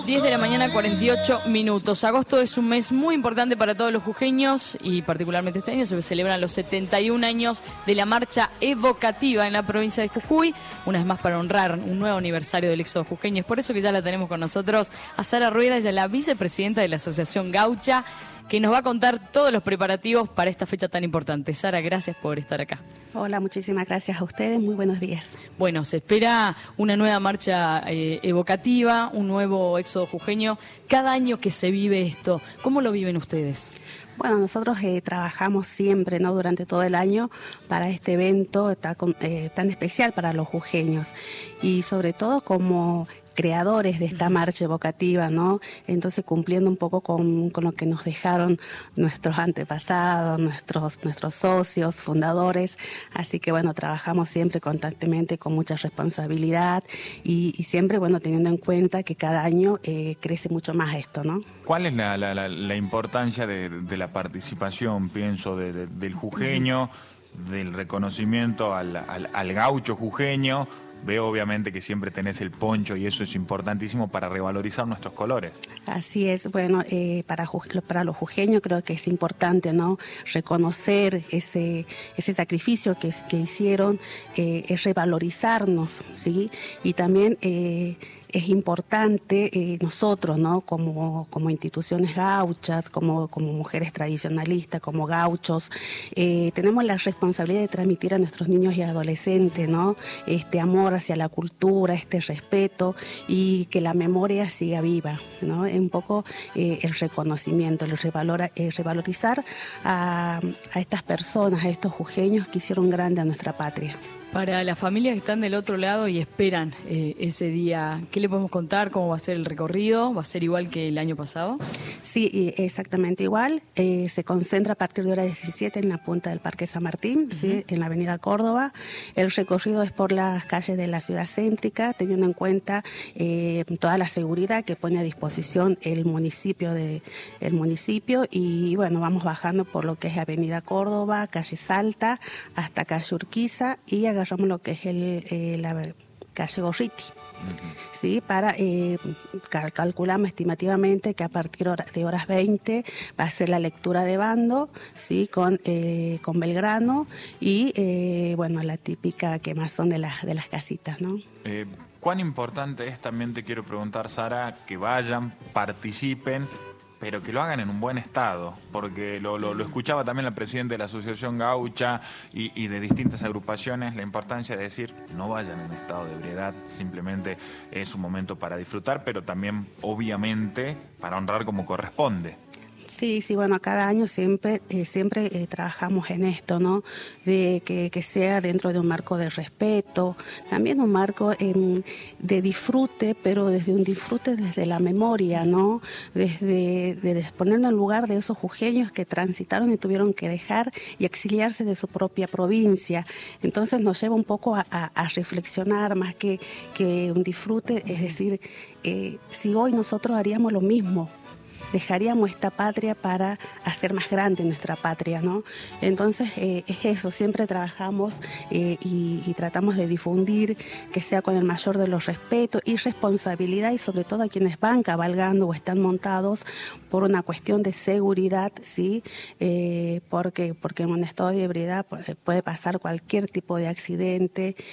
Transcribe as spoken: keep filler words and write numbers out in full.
diez de la mañana, cuarenta y ocho minutos. Agosto es un mes muy importante para todos los jujeños y particularmente este año se celebran los setenta y un años de la marcha evocativa en la provincia de Jujuy, una vez más para honrar un nuevo aniversario del éxodo jujeño. Es por eso que ya la tenemos con nosotros a Sara Rueda, ella es la vicepresidenta de la Asociación Gaucha, que nos va a contar todos los preparativos para esta fecha tan importante. Sara, gracias por estar acá. Hola, muchísimas gracias a ustedes, muy buenos días. Bueno, se espera una nueva marcha eh, evocativa, un nuevo éxodo jujeño. Cada año que se vive esto, ¿cómo lo viven ustedes? Bueno, nosotros eh, trabajamos siempre, ¿no?, durante todo el año para este evento tan, eh, tan especial para los jujeños y sobre todo como creadores de esta marcha evocativa, ¿no? Entonces cumpliendo un poco con, con lo que nos dejaron nuestros antepasados, nuestros, nuestros socios, fundadores, así que bueno, trabajamos siempre constantemente con mucha responsabilidad y, y siempre, bueno, teniendo en cuenta que cada año eh, crece mucho más esto, ¿no? ¿Cuál es la, la, la, la importancia de, de la participación, pienso, de, de, del jujeño, del reconocimiento al, al, al gaucho jujeño? Veo obviamente que siempre tenés el poncho y eso es importantísimo para revalorizar nuestros colores. Así es, bueno, eh, para, para los jujeños creo que es importante, ¿no?, reconocer ese, ese sacrificio que, que hicieron, eh, es revalorizarnos, ¿sí? Y también Eh, es importante eh, nosotros, ¿no?, como, como instituciones gauchas, como, como mujeres tradicionalistas, como gauchos, eh, tenemos la responsabilidad de transmitir a nuestros niños y adolescentes, ¿no?, este amor hacia la cultura, este respeto y que la memoria siga viva, ¿no? Es un poco eh, el reconocimiento, el, revalora, el revalorizar a, a estas personas, a estos jujeños que hicieron grande a nuestra patria. Para las familias que están del otro lado y esperan eh, ese día, ¿qué le podemos contar? ¿Cómo va a ser el recorrido? ¿Va a ser igual que el año pasado? Sí, exactamente igual. Eh, se concentra a partir de hora diecisiete en la punta del Parque San Martín, uh-huh. ¿sí?, en la avenida Córdoba. El recorrido es por las calles de la ciudad céntrica, teniendo en cuenta eh, toda la seguridad que pone a disposición el municipio, de, el municipio. Y bueno, vamos bajando por lo que es avenida Córdoba, calle Salta, hasta calle Urquiza y agarramos lo que es el, eh, la calle Gorriti, uh-huh. ¿sí? Para, eh, cal calculamos estimativamente que a partir de horas veinte va a ser la lectura de bando, ¿sí?, con, eh, con Belgrano y, eh, bueno, la típica quemazón de las, de las casitas, ¿no? Eh, ¿Cuán importante es, también te quiero preguntar, Sara, que vayan, participen, pero que lo hagan en un buen estado? Porque lo, lo, lo escuchaba también la presidenta de la Asociación Gaucha y, y de distintas agrupaciones, la importancia de decir, no vayan en estado de ebriedad, simplemente es un momento para disfrutar, pero también, obviamente, para honrar como corresponde. Sí, sí, bueno, cada año siempre eh, siempre eh, trabajamos en esto, ¿no?, de que, que sea dentro de un marco de respeto, también un marco eh, de disfrute, pero desde un disfrute desde la memoria, ¿no?, desde de ponernos en lugar de esos jujeños que transitaron y tuvieron que dejar y exiliarse de su propia provincia. Entonces nos lleva un poco a, a, a reflexionar más que, que un disfrute, es decir, eh, si hoy nosotros haríamos lo mismo, dejaríamos esta patria para hacer más grande nuestra patria, ¿no? Entonces eh, es eso, siempre trabajamos eh, y, y tratamos de difundir que sea con el mayor de los respetos y responsabilidad y sobre todo a quienes van cabalgando o están montados por una cuestión de seguridad, ¿sí? Eh, porque, porque en un estado de ebriedad puede pasar cualquier tipo de accidente